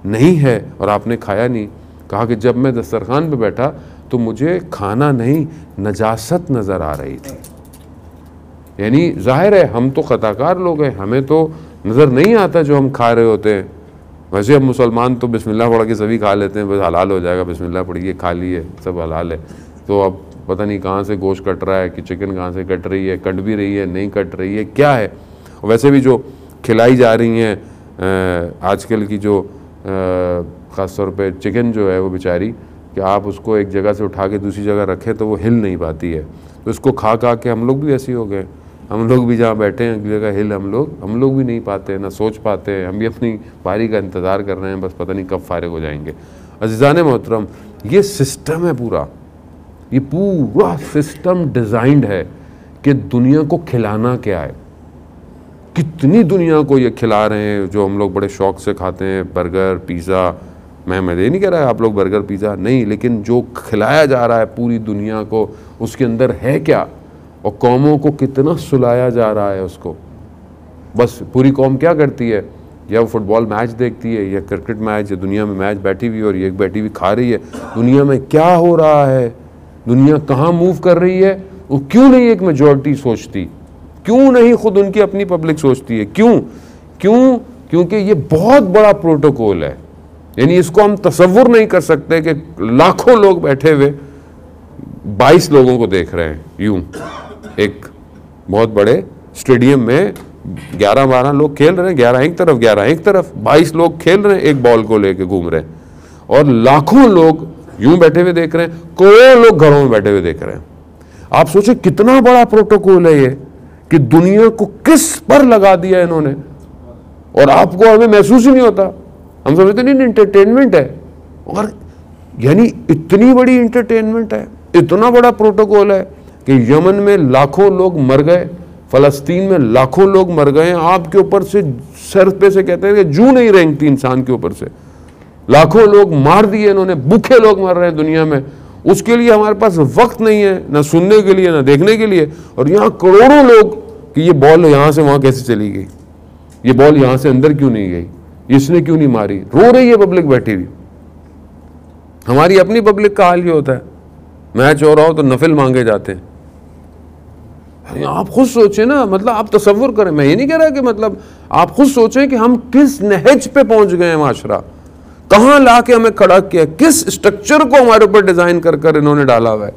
नहीं है और आपने खाया नहीं। कहा कि जब मैं दस्तरखान पे बैठा तो मुझे खाना नहीं नजासत नज़र आ रही थी। यानी जाहिर है हम तो खताकार लोग हैं, हमें तो नज़र नहीं आता जो हम खा रहे होते हैं। वैसे हम मुसलमान तो बिस्मिल्लाह पढ़ के सभी खा लेते हैं, बस हलाल हो जाएगा, बिस्मिल्लाह पढ़िए खा लिए, सब हलाल है। तो अब पता नहीं कहाँ से गोश्त कट रहा है कि चिकन कहाँ से कट रही है, कट भी रही है नहीं कट रही है, क्या है। वैसे भी जो खिलाई जा रही हैं आजकल की जो ख़ास तौर पे चिकन जो है वो बेचारी, कि आप उसको एक जगह से उठा के दूसरी जगह रखें तो वो हिल नहीं पाती है। तो इसको खा खा के हम लोग भी ऐसे हो गए। हम लोग भी जहाँ बैठे हैं अगली जगह हिल हम लोग भी नहीं पाते, ना सोच पाते हैं। हम भी अपनी बारी का इंतज़ार कर रहे हैं, बस पता नहीं कब फारिग हो जाएंगे। अज़ीज़ान मोहतरम, ये सिस्टम है पूरा, ये पूरा सिस्टम डिज़ाइंड है कि दुनिया को खिलाना क्या है। कितनी दुनिया को ये खिला रहे हैं जो हम लोग बड़े शौक़ से खाते हैं, बर्गर पिज़्ज़ा। मैं ये नहीं कह रहा है आप लोग बर्गर पिज़्ज़ा नहीं, लेकिन जो खिलाया जा रहा है पूरी दुनिया को, उसके अंदर है क्या और कौमों को कितना सुलाया जा रहा है उसको। बस पूरी कौम क्या करती है, या वो फुटबॉल मैच देखती है या क्रिकेट मैच, या दुनिया में मैच बैठी हुई और ये बैठी हुई खा रही है। दुनिया में क्या हो रहा है, दुनिया कहाँ मूव कर रही है, वो क्यों नहीं एक मेजॉरिटी सोचती, क्यों नहीं खुद उनकी अपनी पब्लिक सोचती है, क्योंकि ये बहुत बड़ा प्रोटोकॉल है। यानी इसको हम तसव्वुर नहीं कर सकते कि लाखों लोग बैठे हुए 22 लोगों को देख रहे हैं। यूं एक बहुत बड़े स्टेडियम में 11-12 लोग खेल रहे हैं, 11 एक तरफ 22 लोग खेल रहे हैं, एक बॉल को लेके घूम रहे हैं, और लाखों लोग यूं बैठे हुए देख रहे हैं, करोड़ों लोग घरों में बैठे हुए देख रहे हैं। आप सोचे कितना बड़ा प्रोटोकॉल है ये, कि दुनिया को किस पर लगा दिया इन्होंने, और आपको हमें महसूस ही नहीं होता। हम समझते नहीं इंटरटेनमेंट है, और यानी इतनी बड़ी इंटरटेनमेंट है, इतना बड़ा प्रोटोकॉल है कि यमन में लाखों लोग मर गए, फ़लस्तीन में लाखों लोग मर गए। आपके ऊपर से सर पे से कहते हैं कि जू नहीं रेंगती इंसान के ऊपर से। लाखों लोग मार दिए इन्होंने, भूखे लोग मर रहे हैं दुनिया में। उसके लिए हमारे पास वक्त नहीं है, ना सुनने के लिए ना देखने के लिए। और यहाँ करोड़ों लोग कि ये बॉल यहाँ से वहाँ कैसे चली गई, ये बॉल यहाँ से अंदर क्यों नहीं गई, इसने क्यों नहीं मारी, रो रही है पब्लिक बैठी हुई। हमारी अपनी पब्लिक का हाल ये होता है, मैच हो रहा हो तो नफिल मांगे जाते हैं। आप खुद सोचें ना, मतलब आप तसव्वुर करें, मैं ये नहीं कह रहा कि मतलब आप खुद सोचें कि हम किस नहज पे पहुंच गए हैं, माशरा कहाँ ला के हमें खड़ा किया, किस स्ट्रक्चर को हमारे ऊपर डिजाइन कर कर इन्होंने डाला हुआ है,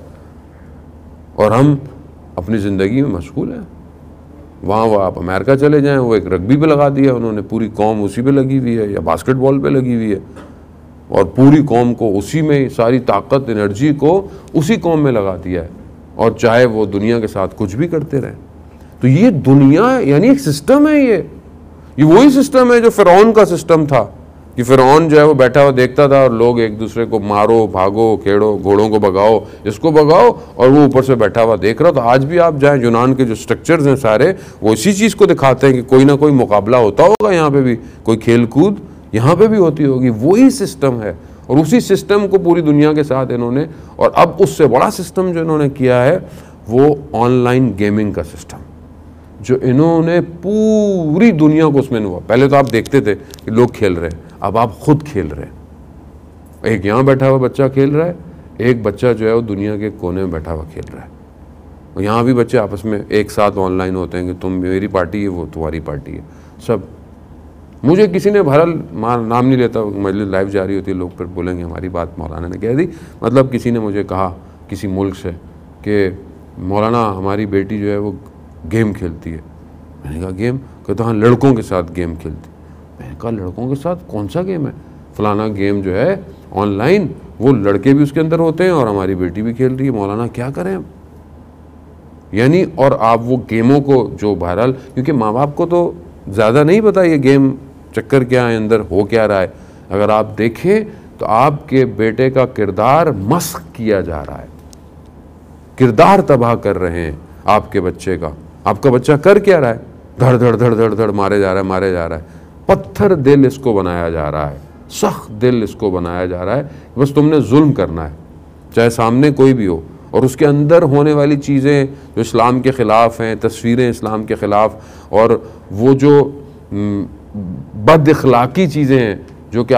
और हम अपनी जिंदगी में मशगूल हैं। वहाँ वो आप अमेरिका चले जाएं, वो एक रग्बी पे लगा दिया उन्होंने, पूरी कौम उसी पे लगी हुई है, या बास्केटबॉल पे लगी हुई है, और पूरी कौम को उसी में, सारी ताकत एनर्जी को उसी कौम में लगा दिया है, और चाहे वो दुनिया के साथ कुछ भी करते रहें। तो ये दुनिया यानी एक सिस्टम है, ये वही सिस्टम है जो फ़िरौन का सिस्टम था, कि फ़िरौन जो है वो बैठा हुआ देखता था और लोग एक दूसरे को मारो, भागो, खेड़ो, घोड़ों को भगाओ, इसको भगाओ, और वो ऊपर से बैठा हुआ देख रहा। तो आज भी आप जाएं, यूनान के जो स्ट्रक्चर्स हैं सारे, वो इसी चीज़ को दिखाते हैं कि कोई ना कोई मुकाबला होता होगा, यहाँ पे भी कोई खेल कूद यहाँ पे भी होती होगी। वही सिस्टम है, और उसी सिस्टम को पूरी दुनिया के साथ इन्होंने, और अब उससे बड़ा सिस्टम जो इन्होंने किया है वो ऑनलाइन गेमिंग का सिस्टम, जो इन्होंने पूरी दुनिया को उसमें हुआ। पहले तो आप देखते थे कि लोग खेल रहे हैं, अब आप खुद खेल रहे हैं। एक यहाँ बैठा हुआ बच्चा खेल रहा है, एक बच्चा जो है वो दुनिया के कोने में बैठा हुआ खेल रहा है, और यहाँ भी बच्चे आपस में एक साथ ऑनलाइन होते हैं कि तुम मेरी पार्टी है, वो तुम्हारी पार्टी है, सब। मुझे किसी ने बहरहाल नाम नहीं लेता, मजलिस लाइव जारी होती है, लोग फिर बोलेंगे हमारी बात मौलाना ने कह दी, मतलब किसी ने मुझे कहा किसी मुल्क से कि मौलाना हमारी बेटी जो है वो गेम खेलती है। मैंने कहा गेम? कहता हाँ लड़कों के साथ गेम खेलती। मैंने कहा लड़कों के साथ कौन सा गेम है? फलाना गेम जो है ऑनलाइन, वो लड़के भी उसके अंदर होते हैं और हमारी बेटी भी खेल रही है। मौलाना क्या करें हम? यानी और आप वो गेमों को जो बहरहाल, क्योंकि माँ बाप को तो ज़्यादा नहीं पता ये गेम चक्कर क्या है, अंदर हो क्या रहा है। अगर आप देखें तो आपके बेटे का किरदार मस्ख किया जा रहा है, किरदार तबाह कर रहे हैं आपके बच्चे का। आपका बच्चा कर क्या रहा है? धड़ धड़ धड़ धड़ धड़ मारे जा रहा है। पत्थर दिल इसको बनाया जा रहा है, सख्त दिल इसको बनाया जा रहा है। बस तुमने जुल्म करना है, चाहे सामने कोई भी हो। और उसके अंदर होने वाली चीज़ें जो इस्लाम के ख़िलाफ़ हैं, तस्वीरें इस्लाम के ख़िलाफ़, और वो जो बद अखलाकी चीज़ें हैं जो कि